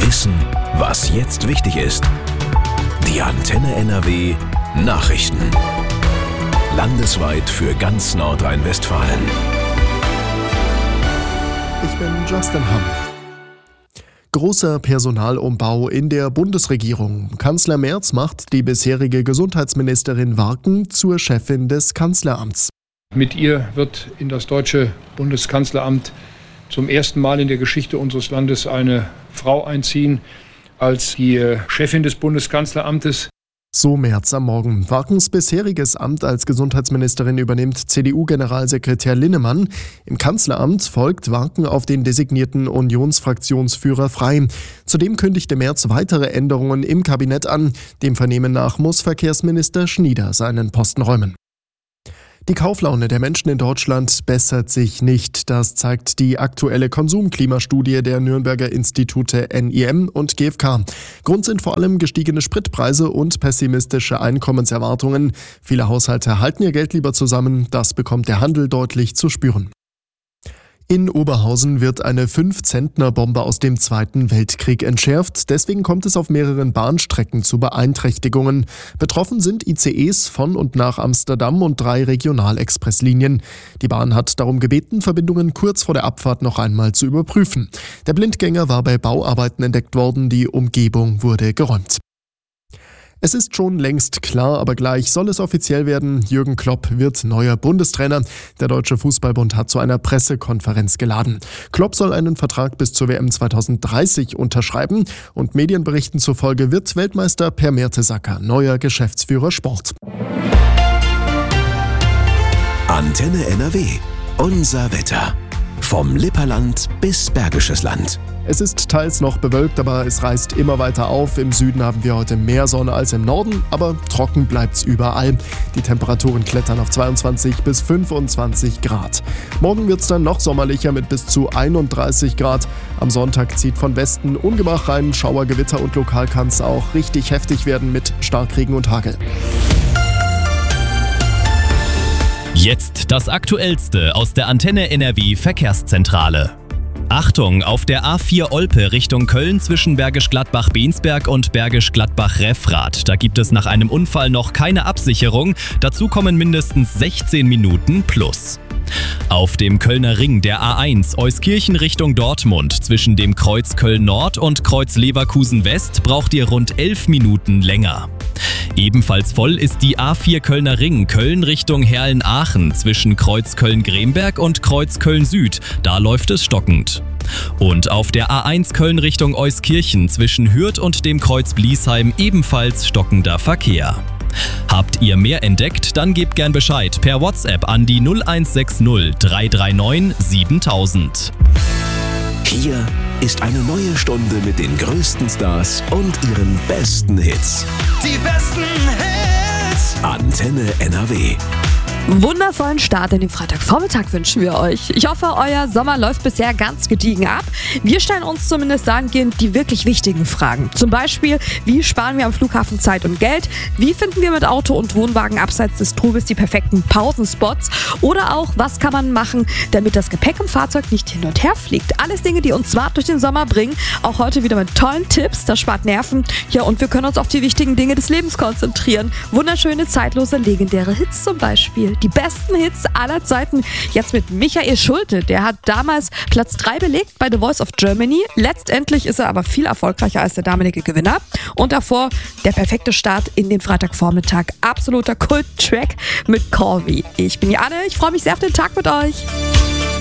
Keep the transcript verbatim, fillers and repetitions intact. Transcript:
Wissen, was jetzt wichtig ist. Die Antenne N R W Nachrichten. Landesweit für ganz Nordrhein-Westfalen. Ich bin Justin Hamm. Großer Personalumbau in der Bundesregierung. Kanzler Merz macht die bisherige Gesundheitsministerin Warken zur Chefin des Kanzleramts. Mit ihr wird in das deutsche Bundeskanzleramt zum ersten Mal in der Geschichte unseres Landes eine Frau einziehen als die Chefin des Bundeskanzleramtes. So Merz am Morgen. Warkens bisheriges Amt als Gesundheitsministerin übernimmt C D U-Generalsekretär Linnemann. Im Kanzleramt folgt Warken auf den designierten Unionsfraktionsführer Frey. Zudem kündigte Merz weitere Änderungen im Kabinett an. Dem Vernehmen nach muss Verkehrsminister Schnieder seinen Posten räumen. Die Kauflaune der Menschen in Deutschland bessert sich nicht. Das zeigt die aktuelle Konsumklimastudie der Nürnberger Institute N I M und G f K. Grund sind vor allem gestiegene Spritpreise und pessimistische Einkommenserwartungen. Viele Haushalte halten ihr Geld lieber zusammen. Das bekommt der Handel deutlich zu spüren. In Oberhausen wird eine fünf-Zentner-Bombe aus dem Zweiten Weltkrieg entschärft. Deswegen kommt es auf mehreren Bahnstrecken zu Beeinträchtigungen. Betroffen sind I C Es von und nach Amsterdam und drei Regionalexpresslinien. Die Bahn hat darum gebeten, Verbindungen kurz vor der Abfahrt noch einmal zu überprüfen. Der Blindgänger war bei Bauarbeiten entdeckt worden. Die Umgebung wurde geräumt. Es ist schon längst klar, aber gleich soll es offiziell werden. Jürgen Klopp wird neuer Bundestrainer. Der Deutsche Fußballbund hat zu einer Pressekonferenz geladen. Klopp soll einen Vertrag bis zur W M zweitausenddreißig unterschreiben und Medienberichten zufolge wird Weltmeister Per Mertesacker neuer Geschäftsführer Sport. Antenne N R W. Unser Wetter. Vom Lipperland bis Bergisches Land. Es ist teils noch bewölkt, aber es reißt immer weiter auf. Im Süden haben wir heute mehr Sonne als im Norden, aber trocken bleibt's überall. Die Temperaturen klettern auf zweiundzwanzig bis fünfundzwanzig Grad. Morgen wird's dann noch sommerlicher mit bis zu einunddreißig Grad. Am Sonntag zieht von Westen Ungemach rein, Schauer, Gewitter und lokal kann's auch richtig heftig werden mit Starkregen und Hagel. Jetzt das Aktuellste aus der Antenne N R W Verkehrszentrale. Achtung, auf der A vier Olpe Richtung Köln zwischen Bergisch Gladbach-Bensberg und Bergisch Gladbach-Refrath. Da gibt es nach einem Unfall noch keine Absicherung. Dazu kommen mindestens sechzehn Minuten plus. Auf dem Kölner Ring der A eins Euskirchen Richtung Dortmund zwischen dem Kreuz Köln Nord und Kreuz Leverkusen West braucht ihr rund elf Minuten länger. Ebenfalls voll ist die A vier Kölner Ring Köln Richtung Herlen-Aachen zwischen Kreuz Köln-Gremberg und Kreuz Köln Süd. Da läuft es stockend. Und auf der A eins Köln Richtung Euskirchen zwischen Hürth und dem Kreuz Bliesheim ebenfalls stockender Verkehr. Habt ihr mehr entdeckt? Dann gebt gern Bescheid per WhatsApp an die null eins sechs null drei drei neun siebentausend. Hier ist eine neue Stunde mit den größten Stars und ihren besten Hits. Die besten Hits! Antenne N R W. Wundervollen Start in den Freitagvormittag wünschen wir euch. Ich hoffe, euer Sommer läuft bisher ganz gediegen ab. Wir stellen uns zumindest dahingehend die wirklich wichtigen Fragen. Zum Beispiel, wie sparen wir am Flughafen Zeit und Geld? Wie finden wir mit Auto und Wohnwagen abseits des Trubels die perfekten Pausenspots? Oder auch, was kann man machen, damit das Gepäck im Fahrzeug nicht hin und her fliegt? Alles Dinge, die uns smart durch den Sommer bringen. Auch heute wieder mit tollen Tipps. Das spart Nerven. Ja, und wir können uns auf die wichtigen Dinge des Lebens konzentrieren. Wunderschöne, zeitlose, legendäre Hits zum Beispiel. Die besten Hits aller Zeiten. Jetzt mit Michael Schulte. Der hat damals Platz drei belegt bei The Voice of Germany. Letztendlich ist er aber viel erfolgreicher als der damalige Gewinner. Und davor der perfekte Start in den Freitagvormittag. Absoluter Kult-Track mit Corby. Ich bin die Anne. Ich freue mich sehr auf den Tag mit euch.